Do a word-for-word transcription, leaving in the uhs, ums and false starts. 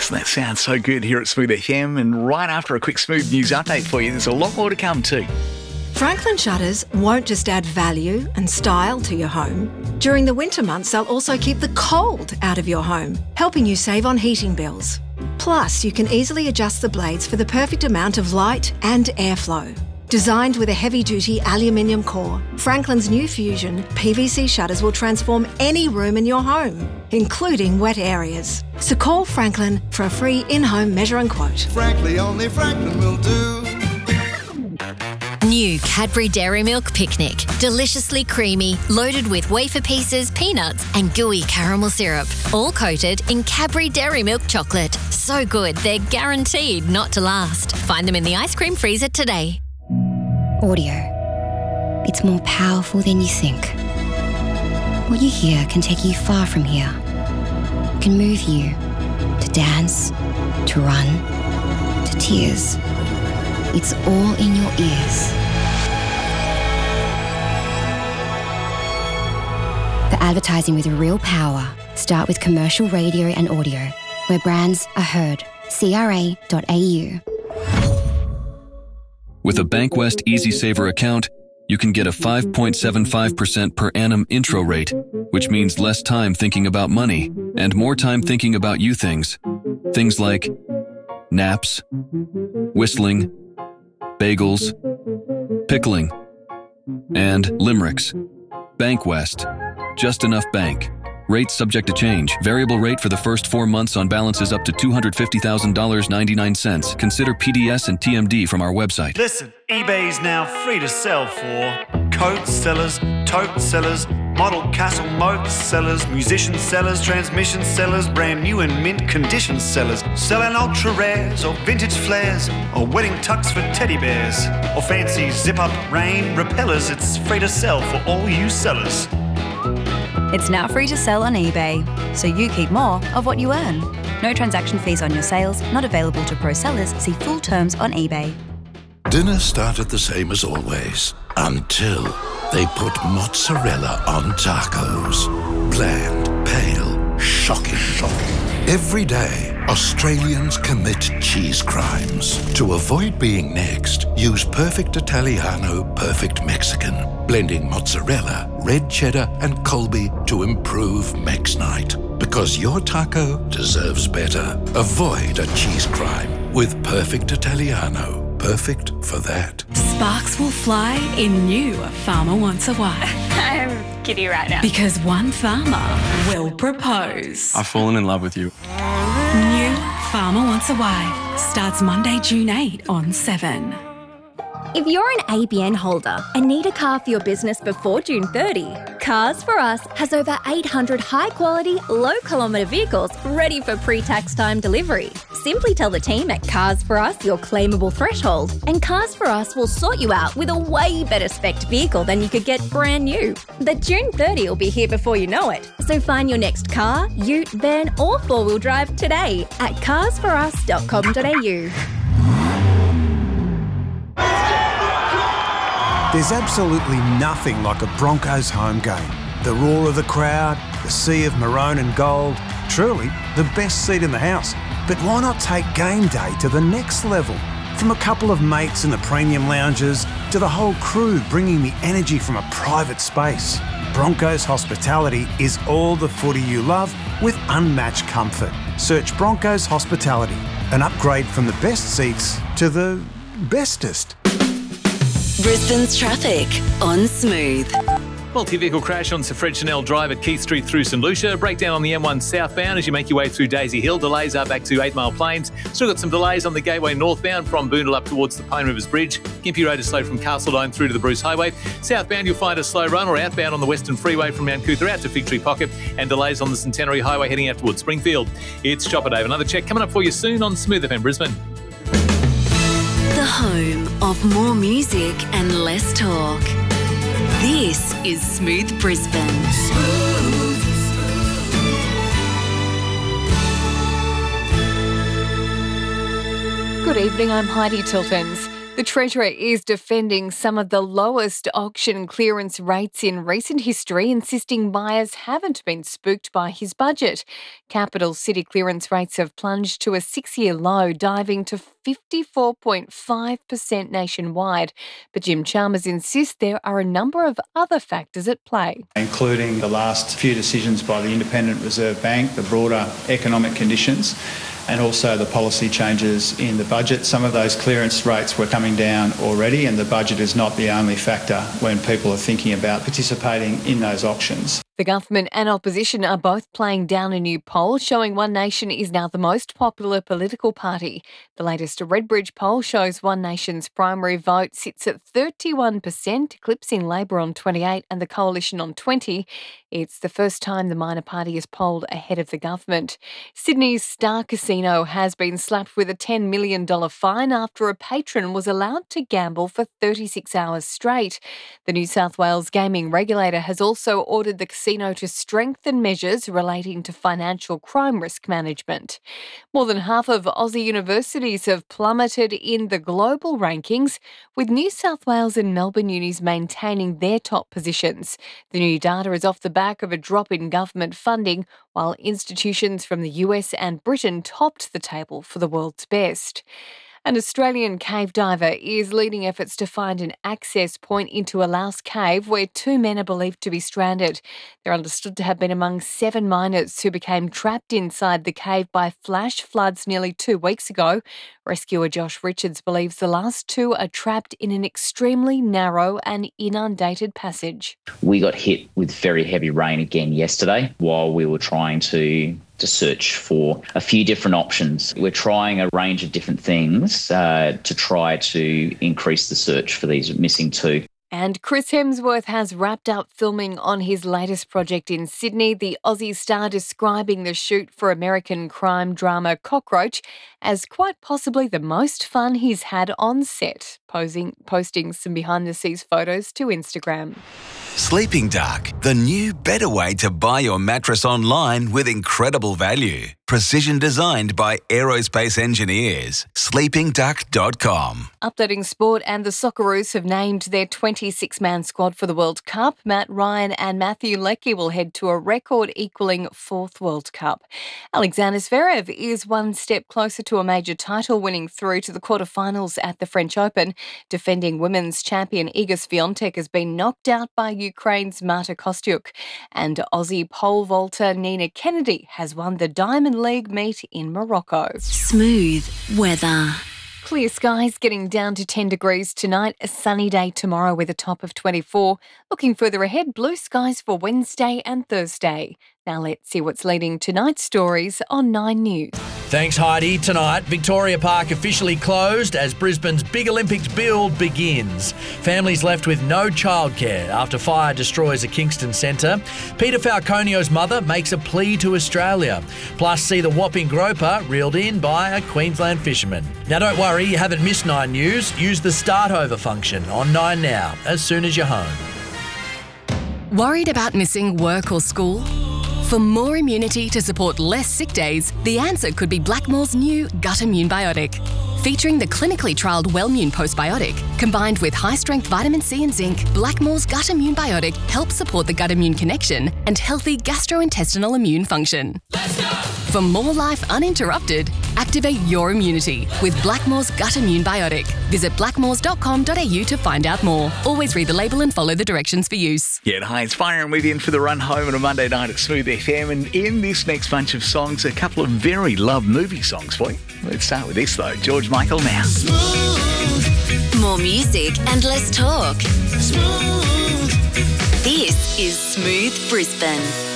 Doesn't that sound so good here at Smooth F M? And right after a quick Smooth news update for you, there's a lot more to come too. Franklin Shutters won't just add value and style to your home. During the winter months, they'll also keep the cold out of your home, helping you save on heating bills. Plus, you can easily adjust the blades for the perfect amount of light and airflow. Designed with a heavy-duty aluminium core, Franklin's new Fusion P V C shutters will transform any room in your home, including wet areas. So call Franklin for a free in-home measure and quote. Frankly, only Franklin will do. New Cadbury Dairy Milk Picnic. Deliciously creamy, loaded with wafer pieces, peanuts and gooey caramel syrup. All coated in Cadbury Dairy Milk chocolate. So good, they're guaranteed not to last. Find them in the ice cream freezer today. Audio. It's more powerful than you think. What you hear can take you far from here. It can move you to dance, to run, to tears. It's all in your ears. For advertising with real power, start with commercial radio and audio, where brands are heard. C R A dot A U. With a Bankwest Easy Saver account, you can get a five point seven five percent per annum intro rate, which means less time thinking about money and more time thinking about you things. Things like naps, whistling, bagels, pickling, and limericks. Bankwest. Just enough bank. Rates subject to change. Variable rate for the first four months on balances up to two hundred fifty thousand dollars and ninety-nine cents. Consider P D S and T M D from our website. Listen, eBay's now free to sell for coat sellers, tote sellers, model castle moat sellers, musician sellers, transmission sellers, brand new and mint condition sellers, selling ultra rares or vintage flares or wedding tux for teddy bears or fancy zip-up rain repellers. It's free to sell for all you sellers. It's now free to sell on eBay, so you keep more of what you earn. No transaction fees on your sales, not available to pro sellers. See full terms on eBay. Dinner started the same as always, until they put mozzarella on tacos. Bland, pale, shocking, shocking. Every day, Australians commit cheese crimes. To avoid being next, use Perfect Italiano, Perfect Mexican, blending mozzarella, red cheddar, and Colby to improve Mex Night. Because your taco deserves better. Avoid a cheese crime with Perfect Italiano. Perfect for that. Sparks will fly in new Farmer Wants a Wife. I'm giddy right now. Because one farmer will propose. I've fallen in love with you. New Farmer Wants a Wife starts Monday, June eighth on Seven. If you're an A B N holder and need a car for your business before June thirtieth, Cars for Us has over eight hundred high-quality, low-kilometre vehicles ready for pre-tax time delivery. Simply tell the team at Cars for Us your claimable threshold, and Cars for Us will sort you out with a way better spec'd vehicle than you could get brand new. But June thirtieth will be here before you know it. So find your next car, ute, van or four-wheel drive today at cars for us dot com dot a u. There's absolutely nothing like a Broncos home game. The roar of the crowd, the sea of maroon and gold, truly the best seat in the house. But why not take game day to the next level? From a couple of mates in the premium lounges to the whole crew bringing the energy from a private space. Broncos Hospitality is all the footy you love with unmatched comfort. Search Broncos Hospitality, an upgrade from the best seats to the bestest. Brisbane's traffic on Smooth. Multi-vehicle crash on Sir Fred Chanel Drive at Keith Street through St Lucia. Breakdown on the M one southbound as you make your way through Daisy Hill. Delays are back to eight Mile Plains. Still got some delays on the Gateway northbound from Boondall up towards the Pine Rivers Bridge. Gympie Road is slow from Castledine through to the Bruce Highway. Southbound you'll find a slow run or outbound on the Western Freeway from Mount Cootha out to Fig Tree Pocket, and delays on the Centenary Highway heading out towards Springfield. It's Chopper Dave. Another check coming up for you soon on Smooth F M Brisbane. The home of more music and less talk. This is Smooth Brisbane. Smooth. Good evening, I'm Heidi Tiltons. The Treasurer is defending some of the lowest auction clearance rates in recent history, insisting buyers haven't been spooked by his budget. Capital city clearance rates have plunged to a six-year low, diving to fifty-four point five percent nationwide. But Jim Chalmers insists there are a number of other factors at play, including the last few decisions by the Independent Reserve Bank, the broader economic conditions, and also the policy changes in the budget. Some of those clearance rates were coming down already, and the budget is not the only factor when people are thinking about participating in those auctions. The government and opposition are both playing down a new poll showing One Nation is now the most popular political party. The latest Redbridge poll shows One Nation's primary vote sits at thirty-one percent, eclipsing Labor on twenty-eight and the Coalition on twenty. It's the first time the minor party is polled ahead of the government. Sydney's Star Casino has been slapped with a ten million dollars fine after a patron was allowed to gamble for thirty-six hours straight. The New South Wales gaming regulator has also ordered the casino to strengthen measures relating to financial crime risk management. More than half of Aussie universities have plummeted in the global rankings, with New South Wales and Melbourne unis maintaining their top positions. The new data is off the back of a drop in government funding, while institutions from the U S and Britain topped the table for the world's best. An Australian cave diver is leading efforts to find an access point into a Laos cave where two men are believed to be stranded. They're understood to have been among seven miners who became trapped inside the cave by flash floods nearly two weeks ago. Rescuer Josh Richards believes the last two are trapped in an extremely narrow and inundated passage. We got hit with very heavy rain again yesterday while we were trying to to search for a few different options. We're trying a range of different things uh, to try to increase the search for these missing two. And Chris Hemsworth has wrapped up filming on his latest project in Sydney, the Aussie star describing the shoot for American crime drama Cockroach as quite possibly the most fun he's had on set, posing, posting some behind-the-scenes photos to Instagram. Sleeping Dark, the new better way to buy your mattress online with incredible value. Precision designed by aerospace engineers. sleeping duck dot com. Updating sport, and the Socceroos have named their twenty-six man squad for the World Cup. Matt Ryan and Matthew Leckie will head to a record-equalling fourth World Cup. Alexander Zverev is one step closer to a major title, winning through to the quarterfinals at the French Open. Defending women's champion Iga Swiatek has been knocked out by Ukraine's Marta Kostyuk. And Aussie pole vaulter Nina Kennedy has won the Diamond League meet in Morocco. Smooth weather. Clear skies, getting down to ten degrees tonight. A sunny day tomorrow with a top of twenty-four. Looking further ahead, blue skies for Wednesday and Thursday. Now let's see what's leading tonight's stories on Nine News. Thanks, Heidi. Tonight, Victoria Park officially closed as Brisbane's Big Olympics build begins. Families left with no childcare after fire destroys a Kingston centre. Peter Falconio's mother makes a plea to Australia. Plus, see the whopping groper reeled in by a Queensland fisherman. Now, don't worry, you haven't missed Nine News. Use the Start Over function on Nine Now as soon as you're home. Worried about missing work or school? For more immunity to support less sick days, the answer could be Blackmore's new Gut Immune Biotic. Featuring the clinically trialled Wellmune Postbiotic, combined with high-strength vitamin C and zinc, Blackmore's Gut Immune Biotic helps support the gut-immune connection and healthy gastrointestinal immune function. Let's go! For more life uninterrupted, activate your immunity with Blackmore's Gut Immune Biotic. Visit blackmores dot com dot a u to find out more. Always read the label and follow the directions for use. Yeah, hi, it's Byron with you in for the run home on a Monday night at Smooth F M. And in this next bunch of songs, a couple of very loved movie songs for you. Let's start with this, though. George Michael now. Smooth. More music and less talk. Smooth. This is Smooth Brisbane.